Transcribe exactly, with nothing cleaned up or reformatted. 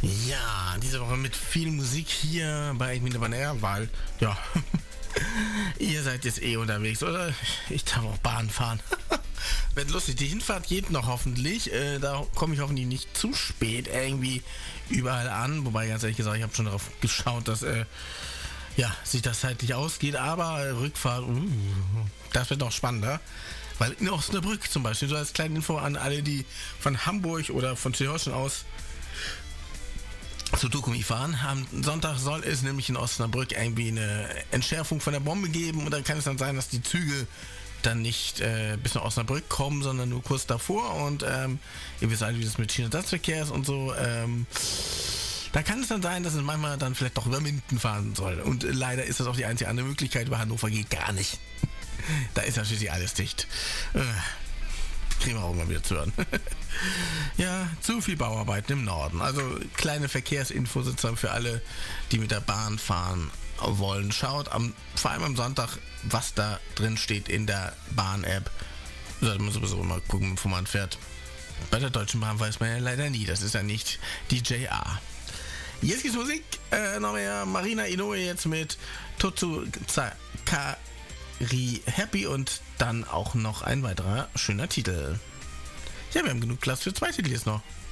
Ja, diese Woche mit viel Musik hier bei Egmine Banner, weil, ja, ihr seid jetzt eh unterwegs, oder? Ich darf auch Bahn fahren. Wird lustig. Die Hinfahrt geht noch hoffentlich. Äh, da komme ich hoffentlich nicht zu spät irgendwie überall an. Wobei, ganz ehrlich gesagt, ich habe schon darauf geschaut, dass äh, ja, sich das zeitlich ausgeht. Aber äh, Rückfahrt, uh, das wird noch spannender. Weil in Osnabrück zum Beispiel, so als kleine Info an alle, die von Hamburg oder von Schleswig aus zu Dokumi fahren. Am Sonntag soll es nämlich in Osnabrück irgendwie eine Entschärfung von der Bombe geben und dann kann es dann sein, dass die Züge dann nicht äh, bis nach Osnabrück kommen, sondern nur kurz davor und ähm, ihr wisst alle, wie das mit Schienenersatzverkehr ist und so. Ähm, da kann es dann sein, dass es manchmal dann vielleicht doch über Minden fahren soll. Und äh, leider ist das auch die einzige andere Möglichkeit. Über Hannover geht gar nicht. Da ist ja schließlich alles dicht. Äh, kriegen wir auch mal wieder zu hören. Ja, zu viel Bauarbeiten im Norden. Also kleine Verkehrsinfo sozusagen für alle, die mit der Bahn fahren wollen. Schaut am, vor allem am Sonntag, was da drin steht in der Bahn-App. Sollte man sowieso mal gucken, wo man fährt. Bei der Deutschen Bahn weiß man ja leider nie. Das ist ja nicht die J A. Jetzt gibt's Musik. Äh, noch mehr Marina Inoue jetzt mit Totu Zakari Happy und dann auch noch ein weiterer schöner Titel. Ja, wir haben genug Platz für zwei Titel jetzt noch.